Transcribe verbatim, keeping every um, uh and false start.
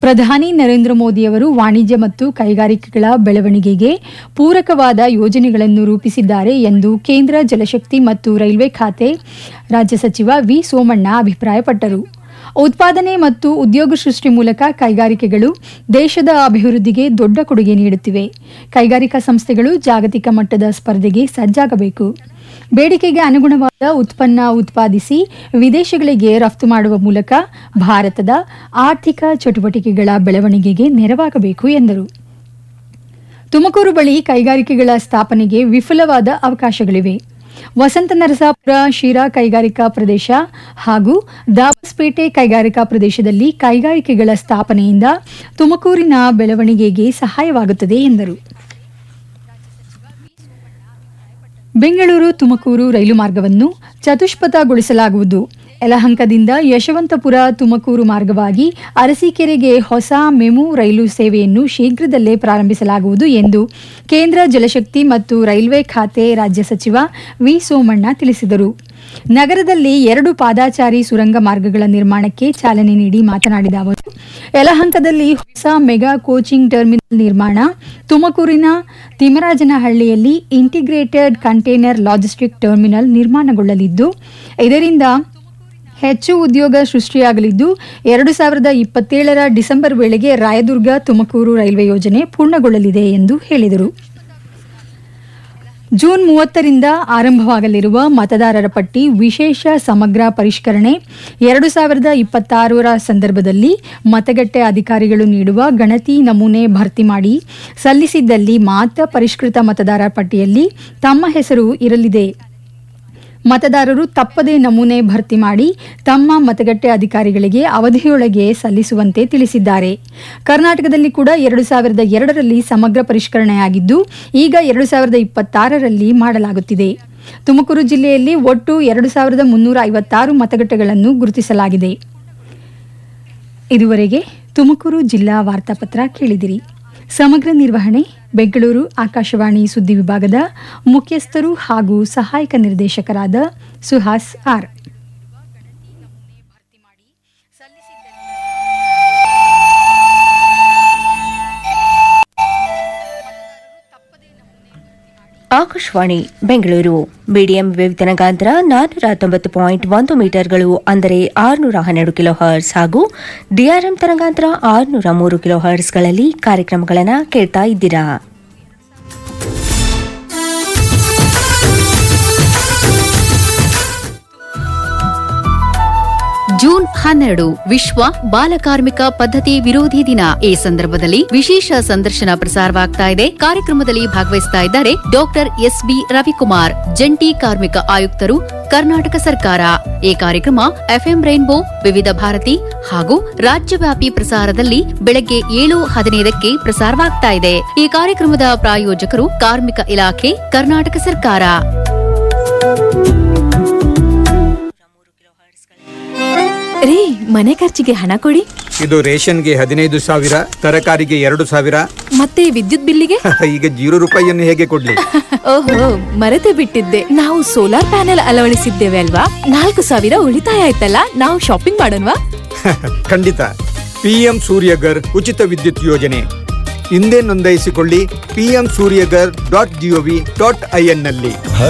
ಪ್ರಧಾನಿ ನರೇಂದ್ರ ಮೋದಿಯವರು ವಾಣಿಜ್ಯ ಮತ್ತು ಕೈಗಾರಿಕೆಗಳ ಬೆಳವಣಿಗೆಗೆ ಪೂರಕವಾದ ಯೋಜನೆಗಳನ್ನು ರೂಪಿಸಿದ್ದಾರೆ ಎಂದು ಕೇಂದ್ರ ಜಲಶಕ್ತಿ ಮತ್ತು ರೈಲ್ವೆ ಖಾತೆ ರಾಜ್ಯ ಸಚಿವ ವಿ ಸೋಮಣ್ಣ ಅಭಿಪ್ರಾಯಪಟ್ಟರು. ಉತ್ಪಾದನೆ ಮತ್ತು ಉದ್ಯೋಗ ಸೃಷ್ಟಿ ಮೂಲಕ ಕೈಗಾರಿಕೆಗಳು ದೇಶದ ಅಭಿವೃದ್ಧಿಗೆ ದೊಡ್ಡ ಕೊಡುಗೆ ನೀಡುತ್ತಿವೆ. ಕೈಗಾರಿಕಾ ಸಂಸ್ಥೆಗಳು ಜಾಗತಿಕ ಮಟ್ಟದ ಸ್ಪರ್ಧೆಗೆ ಸಜ್ಜಾಗಬೇಕು. ಬೇಡಿಕೆಗೆ ಅನುಗುಣವಾದ ಉತ್ಪನ್ನ ಉತ್ಪಾದಿಸಿ ವಿದೇಶಗಳಿಗೆ ರಫ್ತು ಮಾಡುವ ಮೂಲಕ ಭಾರತದ ಆರ್ಥಿಕ ಚಟುವಟಿಕೆಗಳ ಬೆಳವಣಿಗೆಗೆ ನೆರವಾಗಬೇಕು ಎಂದರು. ತುಮಕೂರು ಬಳಿ ಕೈಗಾರಿಕೆಗಳ ಸ್ಥಾಪನೆಗೆ ವಿಫುಲವಾದ ಅವಕಾಶಗಳಿವೆ. ವಸಂತ ನರಸಾಪುರ ಶಿರಾ ಕೈಗಾರಿಕಾ ಪ್ರದೇಶ ಹಾಗೂ ದಾಬಸ್ಪೇಟೆ ಕೈಗಾರಿಕಾ ಪ್ರದೇಶದಲ್ಲಿ ಕೈಗಾರಿಕೆಗಳ ಸ್ಥಾಪನೆಯಿಂದ ತುಮಕೂರಿನ ಬೆಳವಣಿಗೆಗೆ ಸಹಾಯವಾಗುತ್ತದೆ ಎಂದರು. ಬೆಂಗಳೂರು ತುಮಕೂರು ರೈಲು ಮಾರ್ಗವನ್ನು ಚತುಷ್ಪಥಗೊಳಿಸಲಾಗುವುದು. ಯಲಹಂಕದಿಂದ ಯಶವಂತಪುರ ತುಮಕೂರು ಮಾರ್ಗವಾಗಿ ಅರಸೀಕೆರೆಗೆ ಹೊಸ ಮೆಮು ರೈಲು ಸೇವೆಯನ್ನು ಶೀಘ್ರದಲ್ಲೇ ಪ್ರಾರಂಭಿಸಲಾಗುವುದು ಎಂದು ಕೇಂದ್ರ ಜಲಶಕ್ತಿ ಮತ್ತು ರೈಲ್ವೆ ಖಾತೆ ರಾಜ್ಯ ಸಚಿವ ವಿ ಸೋಮಣ್ಣ ತಿಳಿಸಿದರು. ನಗರದಲ್ಲಿ ಎರಡು ಪಾದಾಚಾರಿ ಸುರಂಗ ಮಾರ್ಗಗಳ ನಿರ್ಮಾಣಕ್ಕೆ ಚಾಲನೆ ನೀಡಿ ಮಾತನಾಡಿದ ಅವರು, ಯಲಹಂಕದಲ್ಲಿ ಹೊಸ ಮೆಗಾ ಕೋಚಿಂಗ್ ಟರ್ಮಿನಲ್ ನಿರ್ಮಾಣ, ತುಮಕೂರಿನ ತಿಮ್ಮರಾಜನಹಳ್ಳಿಯಲ್ಲಿ ಇಂಟಿಗ್ರೇಟೆಡ್ ಕಂಟೈನರ್ ಲಾಜಿಸ್ಟಿಕ್ ಟರ್ಮಿನಲ್ ನಿರ್ಮಾಣಗೊಳ್ಳಲಿದ್ದು ಇದರಿಂದ ಹೆಚ್ಚು ಉದ್ಯೋಗ ಸೃಷ್ಟಿಯಾಗಲಿದ್ದು ಎರಡು ಸಾವಿರದ ಇಪ್ಪತ್ತೇಳರ ಡಿಸೆಂಬರ್ ವೇಳೆಗೆ ರಾಯದುರ್ಗ ತುಮಕೂರು ರೈಲ್ವೆ ಯೋಜನೆ ಪೂರ್ಣಗೊಳ್ಳಲಿದೆ ಎಂದು ಹೇಳಿದರು. ಜೂನ್ ಮೂವತ್ತರಿಂದ ಆರಂಭವಾಗಲಿರುವ ಮತದಾರರ ಪಟ್ಟಿ ವಿಶೇಷ ಸಮಗ್ರ ಪರಿಷ್ಕರಣೆ ಎರಡು ಸಾವಿರದ ಇಪ್ಪತ್ತಾರರ ಸಂದರ್ಭದಲ್ಲಿ ಮತಗಟ್ಟೆ ಅಧಿಕಾರಿಗಳು ನೀಡುವ ಗಣತಿ ನಮೂನೆ ಭರ್ತಿ ಮಾಡಿ ಸಲ್ಲಿಸಿದ್ದಲ್ಲಿ ಮಾತ್ರ ಪರಿಷ್ಕೃತ ಮತದಾರರ ಪಟ್ಟಿಯಲ್ಲಿ ತಮ್ಮ ಹೆಸರು ಇರಲಿದೆ. ಮತದಾರರು ತಪ್ಪದೇ ನಮೂನೆ ಭರ್ತಿ ಮಾಡಿ ತಮ್ಮ ಮತಗಟ್ಟೆ ಅಧಿಕಾರಿಗಳಿಗೆ ಅವಧಿಯೊಳಗೆ ಸಲ್ಲಿಸುವಂತೆ ತಿಳಿಸಿದ್ದಾರೆ. ಕರ್ನಾಟಕದಲ್ಲಿ ಕೂಡ ಎರಡು ಸಾವಿರದ ಎರಡರಲ್ಲಿ ಸಮಗ್ರ ಪರಿಷ್ಕರಣೆಯಾಗಿದ್ದು ಈಗ ಎರಡು ಸಾವಿರದ ಇಪ್ಪತ್ತಾರರಲ್ಲಿ ಮಾಡಲಾಗುತ್ತಿದೆ. ತುಮಕೂರು ಜಿಲ್ಲೆಯಲ್ಲಿ ಒಟ್ಟು ಎರಡು ಸಾವಿರದ ಮುನ್ನೂರ ಐವತ್ತಾರು ಮತಗಟ್ಟೆಗಳನ್ನು ಗುರುತಿಸಲಾಗಿದೆ. ಇದುವರೆಗೆ ತುಮಕೂರು ಜಿಲ್ಲಾ ವಾರ್ತಾಪತ್ರ ಕೇಳಿದಿರಿ. ಸಮಗ್ರ ನಿರ್ವಹಣೆ ಬೆಂಗಳೂರು ಆಕಾಶವಾಣಿ ಸುದ್ದಿ ವಿಭಾಗದ ಮುಖ್ಯಸ್ಥರು ಹಾಗೂ ಸಹಾಯಕ ನಿರ್ದೇಶಕರಾದ ಸುಹಾಸ್ ಆರ್. ಆಕಾಶವಾಣಿ ಬೆಂಗಳೂರು ಮೀಡಿಯಂ ವೇತನಗಾಂತರ ನಾನ್ನೂರ ತೊಂಬತ್ತು ಪಾಯಿಂಟ್ ಒಂದು ಮೀಟರ್ಗಳು ಅಂದರೆ ಆರುನೂರ ಹನ್ನೆರಡು ಕಿಲೋ ಹರ್ಟ್ಸ್ ಹಾಗೂ ಡಿಆರ್ಎಂ ತರಂಗಾಂತರ ಆರುನೂರ ಮೂರು ಕಿಲೋ ಹರ್ಟ್ಸ್ಗಳಲ್ಲಿ ಕಾರ್ಯಕ್ರಮಗಳನ್ನು ಕೇಳ್ತಾ ಇದ್ದೀರಾ. ಜೂನ್ ಹನ್ನೆರಡು ವಿಶ್ವ ಬಾಲಕಾರ್ಮಿಕ ಪದ್ಧತಿ ವಿರೋಧಿ ದಿನ. ಈ ಸಂದರ್ಭದಲ್ಲಿ ವಿಶೇಷ ಸಂದರ್ಶನ ಪ್ರಸಾರವಾಗ್ತಾ ಇದೆ. ಕಾರ್ಯಕ್ರಮದಲ್ಲಿ ಭಾಗವಹಿಸ್ತಾ ಇದ್ದಾರೆ ಡಾಕ್ಟರ್ ಎಸ್ ಬಿ ರವಿಕುಮಾರ್, ಜಂಟಿ ಕಾರ್ಮಿಕ ಆಯುಕ್ತರು, ಕರ್ನಾಟಕ ಸರ್ಕಾರ. ಈ ಕಾರ್ಯಕ್ರಮ ಎಫ್ಎಂ ರೈನ್ಬೋ, ವಿವಿಧ ಭಾರತಿ ಹಾಗೂ ರಾಜ್ಯವ್ಯಾಪಿ ಪ್ರಸಾರದಲ್ಲಿ ಬೆಳಗ್ಗೆ ಏಳು ಹದಿನೈದಕ್ಕೆ ಪ್ರಸಾರವಾಗ್ತಾ ಇದೆ. ಈ ಕಾರ್ಯಕ್ರಮದ ಪ್ರಾಯೋಜಕರು ಕಾರ್ಮಿಕ ಇಲಾಖೆ, ಕರ್ನಾಟಕ ಸರ್ಕಾರ. ರೀ, ಮನೆ ಖರ್ಚಿಗೆ ಹಣ ಕೊಡಿ. ಇದು ರೇಷನ್ಗೆ ಹದಿನೈದು ಸಾವಿರ, ತರಕಾರಿಗೆ ಎರಡು ಸಾವಿರ, ಮತ್ತೆ ವಿದ್ಯುತ್ ಬಿಲ್ಲಿಗೆ ಈಗ ಜೀರೋ ರೂಪಾಯಿಯನ್ನು ಹೇಗೆ ಕೊಡ್ಲಿ? ಓಹೋ, ಮರೆತೇ ಬಿಟ್ಟಿದ್ದೆ. ನಾವು ಸೋಲಾರ್ ಪ್ಯಾನೆಲ್ ಅಳವಡಿಸಿದ್ದೇವೆ ಅಲ್ವಾ, ನಾಲ್ಕು ಸಾವಿರ ಉಳಿತಾಯ ಆಯ್ತಲ್ಲ. ನಾವು ಶಾಪಿಂಗ್ ಮಾಡೋಣವಾ? ಖಂಡಿತ. ಪಿಎಂ ಸೂರ್ಯಗರ್ ಉಚಿತ ವಿದ್ಯುತ್ ಯೋಜನೆ ಹಿಂದೆ ನೋಂದಾಯಿಸಿಕೊಳ್ಳಿ. PM Surya Ghar dot gov dot IN ನಲ್ಲಿ.